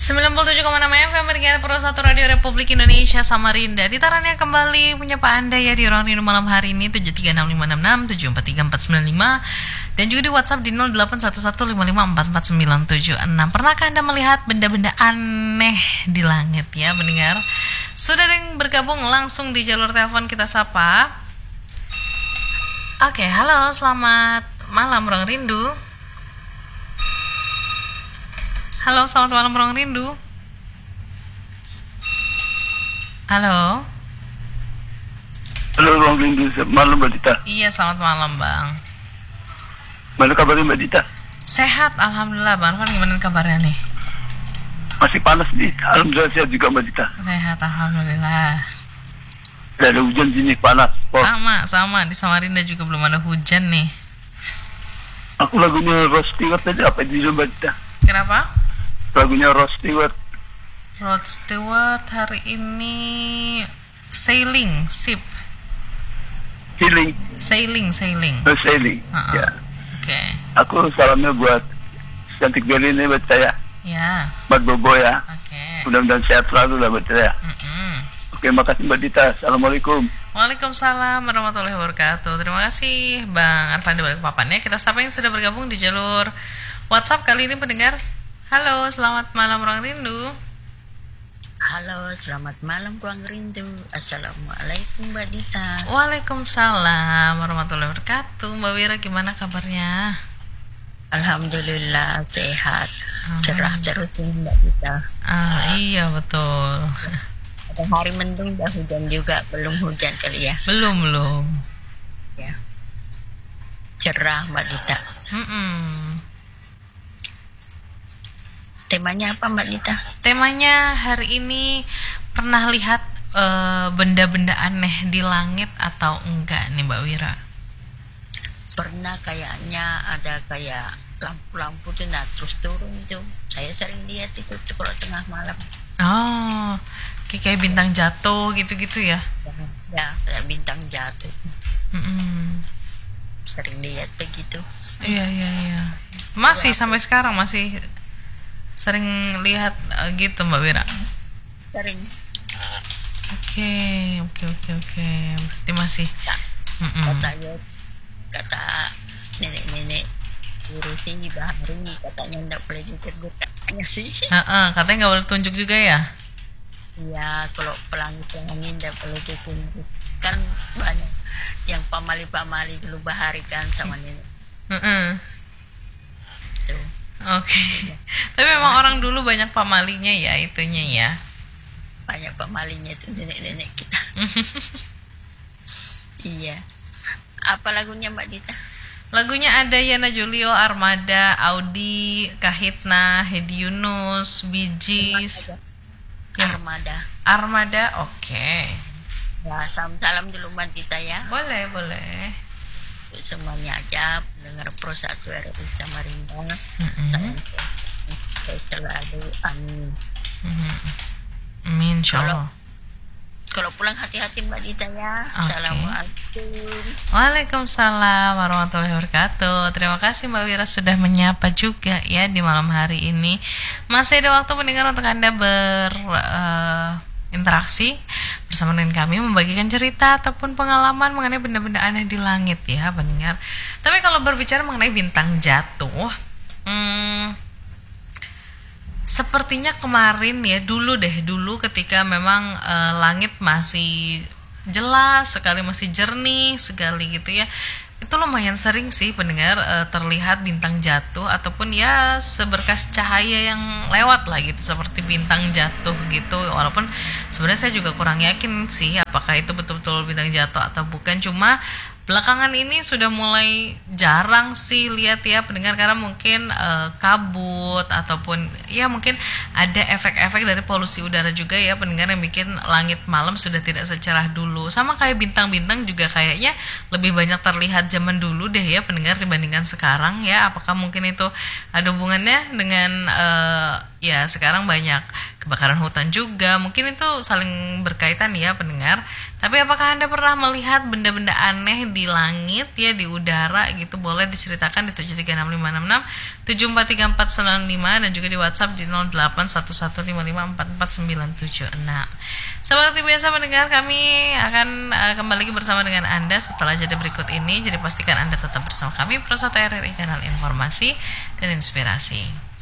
97,6 FM mendengar Pro 1 Radio Republik Indonesia Samarinda. Ditarannya kembali menyapa Anda ya di ruang rindu malam hari ini 736566 743495 dan juga di WhatsApp di 081155444976. Pernahkah Anda melihat benda-benda aneh di langit ya mendengar? Sudah ada yang bergabung langsung di jalur telepon, kita sapa. Oke, halo, selamat malam ruang rindu. Halo, selamat malam ruang rindu. Halo. Halo ruang rindu, malam Mbak Dita. Iya, selamat malam Bang. Mana kabarnya Mbak Dita? Sehat, alhamdulillah. Bang Arfan gimana kabarnya nih? Masih panas nih, alhamdulillah sehat juga Mbak Dita. Sehat, alhamdulillah. Tidak ada hujan sini, panas. Sama, di Samarinda juga belum ada hujan nih. Aku lagunya Rod Stewart aja apa di Mbak Dita? Kenapa? Lagunya Rod Stewart. Rod Stewart hari ini sailing, ship. Sailing. Sailing. Sailing. Ya. Oke. Aku salamnya buat cantik Beli ini buat saya. Ya. Buat Bobo ya. Oke. Mudah-mudahan sehat selalu lah buat saya. Oke, makasih Mbak Dita. Assalamualaikum. Waalaikumsalam warahmatullahi wabarakatuh. Terima kasih Bang Arfan di balik papannya. Kita sapa yang sudah bergabung di jalur WhatsApp kali ini pendengar. Halo, selamat malam ruang rindu. Halo, selamat malam ruang rindu. Assalamualaikum Mbak Dita. Waalaikumsalam warahmatullahi wabarakatuh. Mbak Wira gimana kabarnya? Alhamdulillah sehat. Cerah terus ini Mbak Dita. Iya betul. Ada hari mendung, dah hujan juga. Belum hujan kali ya? Belum. Ya. Cerah Mbak Dita. Temanya apa Mbak Dita? Temanya hari ini pernah lihat benda-benda aneh di langit atau enggak nih Mbak Wira? Pernah, kayaknya ada kayak lampu-lampu tuh terus turun tuh. Saya sering lihat itu tuh kalau tengah malam. Oh, kayak bintang jatuh gitu-gitu ya? Ya, kayak bintang jatuh. Sering lihat begitu. Iya. Masih sampai sekarang masih sering lihat gitu Mbak Wira? Sering. Oke. Berarti masih. Kata nenek-nenek guru sini bahari katanya nggak boleh ditunjuk katanya sih. Katanya nggak boleh tunjuk juga ya? Iya, kalau pelangi-pelangi nggak boleh ditunjuk. Kan banyak yang pamali-pamali dulu bahari kan sama nenek. Tuh. Oke. Tapi memang orang dulu banyak pamalinya ya, itunya ya. Banyak pamalinya itu nenek-nenek kita. Iya. Apa lagunya Mbak Dita? Lagunya ada Yana Julio, Armada, Audi, Kahitna, Hedi Yunus, Bee Gees. Armada, oke. Ya, salam dulu Mbak Dita ya. Boleh. Semuanya aja dengar Pro 1 RRI Samarinda. Saya selalu amin. Amin, insyaallah. Kalau pulang hati-hati Mbak Dita ya. Okay. Assalamualaikum. Waalaikumsalam warahmatullahi wabarakatuh. Terima kasih Mbak Wira sudah menyapa juga ya di malam hari ini. Masih ada waktu mendengar untuk Anda berinteraksi bersama dengan kami, membagikan cerita ataupun pengalaman mengenai benda-benda aneh di langit ya pendengar. Tapi kalau berbicara mengenai bintang jatuh, sepertinya kemarin ya dulu ketika memang langit masih jelas sekali, masih jernih sekali gitu ya, itu lumayan sering sih pendengar terlihat bintang jatuh ataupun ya seberkas cahaya yang lewat lah gitu, seperti bintang jatuh gitu. Walaupun sebenarnya saya juga kurang yakin sih apakah itu betul-betul bintang jatuh atau bukan. Cuma belakangan ini sudah mulai jarang sih lihat ya pendengar, karena mungkin kabut ataupun ya mungkin ada efek-efek dari polusi udara juga ya pendengar yang bikin langit malam sudah tidak secerah dulu. Sama kayak bintang-bintang juga kayaknya lebih banyak terlihat zaman dulu deh ya pendengar dibandingkan sekarang ya. Apakah mungkin itu ada hubungannya dengan ya sekarang banyak kebakaran hutan juga. Mungkin itu saling berkaitan ya pendengar. Tapi apakah Anda pernah melihat benda-benda aneh di langit ya, di udara gitu? Boleh diceritakan di 7365666 7434495 dan juga di WhatsApp di 0811554496. Seperti biasa pendengar, kami akan kembali lagi bersama dengan Anda setelah jeda berikut ini. Jadi pastikan Anda tetap bersama kami Prosota RRI, kanal informasi dan inspirasi.